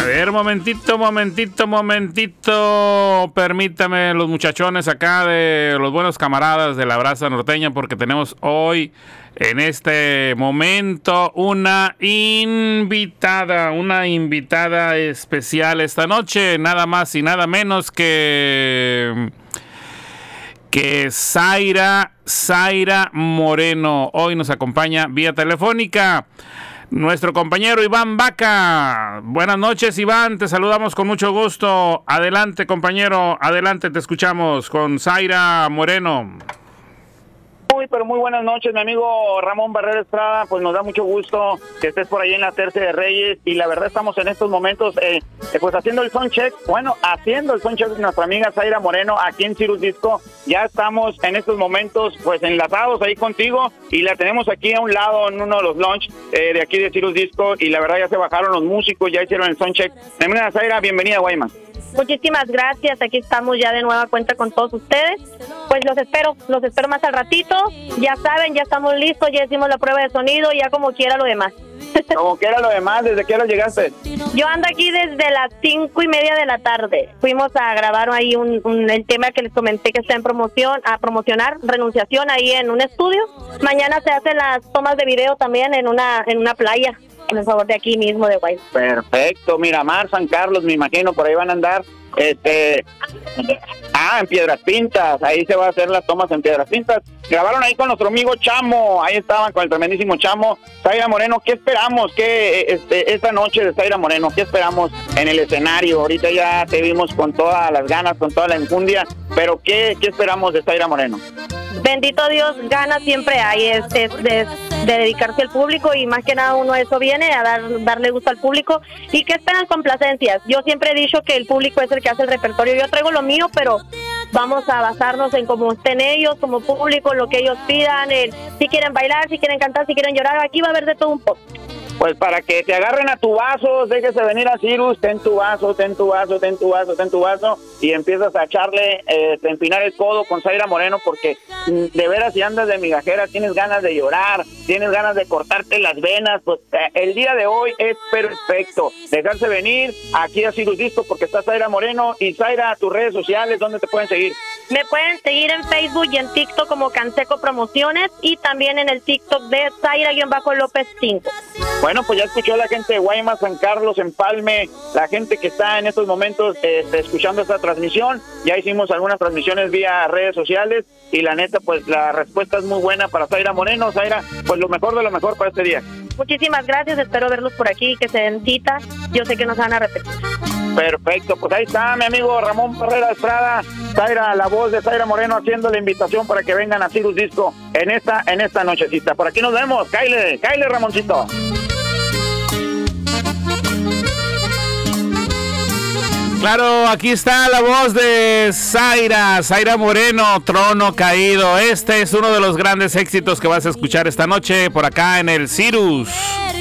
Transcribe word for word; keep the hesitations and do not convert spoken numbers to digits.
ver, momentito, momentito, momentito. Permítame, los muchachones acá de los buenos camaradas de la Brasa Norteña, porque tenemos hoy, en este momento, una invitada, una invitada especial esta noche, nada más y nada menos que... que Zaira, Zaira Moreno. Hoy nos acompaña vía telefónica nuestro compañero Iván Vaca. Buenas noches, Iván, te saludamos con mucho gusto. Adelante, compañero, adelante, te escuchamos con Zaira Moreno. Muy, pero muy buenas noches, mi amigo Ramón Barrera Estrada. Pues nos da mucho gusto que estés por ahí en la Tercia de Reyes, y la verdad estamos en estos momentos eh, pues haciendo el sound check, bueno, haciendo el sound check de nuestra amiga Zaira Moreno aquí en Cirrus Disco. Ya estamos en estos momentos pues enlazados ahí contigo, y la tenemos aquí a un lado en uno de los lounge eh, de aquí de Cirrus Disco, y la verdad ya se bajaron los músicos, ya hicieron el sound check. Bienvenida, Zaira, bienvenida a Guaymas. Muchísimas gracias, aquí estamos ya de nueva cuenta con todos ustedes. Pues los espero, los espero más al ratito. Ya saben, ya estamos listos, ya hicimos la prueba de sonido, ya como quiera lo demás. Como quiera lo demás, ¿desde qué hora llegaste? Yo ando aquí desde las cinco y media de la tarde. Fuimos a grabar ahí un, un, el tema que les comenté que está en promoción, a promocionar, Renunciación, ahí en un estudio. Mañana se hacen las tomas de video también en una, en una playa, en el favor de aquí mismo de Guaymas. Perfecto, Miramar, San Carlos, me imagino, por ahí van a andar. Este, ah, en Piedras Pintas, ahí se va a hacer las tomas en Piedras Pintas. Grabaron ahí con nuestro amigo Chamo, ahí estaban con el tremendísimo Chamo. Zaira Moreno, ¿qué esperamos? ¿Qué, este, esta noche de Zaira Moreno, qué esperamos en el escenario? Ahorita ya te vimos con todas las ganas, con toda la enjundia, pero ¿qué, qué esperamos de Zaira Moreno? Bendito Dios, ganas siempre hay, es, es, es de dedicarse al público, y más que nada uno a eso viene, a dar, darle gusto al público. ¿Y qué esperan? Complacencias. Yo siempre he dicho que el público es el que hace el repertorio. Yo traigo lo mío, pero vamos a basarnos en cómo estén ellos, como público, lo que ellos pidan, el, si quieren bailar, si quieren cantar, si quieren llorar. Aquí va a haber de todo un poco. Pues para que te agarren a tu vaso, déjese venir a Cirrus, ten tu vaso, ten tu vaso, ten tu vaso, ten tu vaso, y empiezas a echarle, eh, a empinar el codo con Zaira Moreno, porque de veras, si andas de migajera, tienes ganas de llorar, tienes ganas de cortarte las venas, pues eh, el día de hoy es perfecto. Dejarse venir aquí a Cirrus Disco, porque está Zaira Moreno. Y Zaira, tus redes sociales, ¿dónde te pueden seguir? Me pueden seguir en Facebook y en TikTok como Canseco Promociones, y también en el TikTok de Zaira-López cinco. Bueno, pues ya escuchó la gente de Guaymas, San Carlos, Empalme, la gente que está en estos momentos eh, escuchando esta transmisión. Ya hicimos algunas transmisiones vía redes sociales, y la neta, pues la respuesta es muy buena para Zaira Moreno. Zaira, pues lo mejor de lo mejor para este día. Muchísimas gracias, espero verlos por aquí, que se den cita. Yo sé que nos van a repetir. Perfecto, pues ahí está mi amigo Ramón Barrera Estrada, Zaira, la voz de Zaira Moreno, haciendo la invitación para que vengan a Cirrus Disco en esta, en esta nochecita. Por aquí nos vemos, cáile, cáile, Ramoncito. Claro, aquí está la voz de Zaira, Zaira Moreno, Trono Caído. Este es uno de los grandes éxitos que vas a escuchar esta noche por acá en el Cirrus.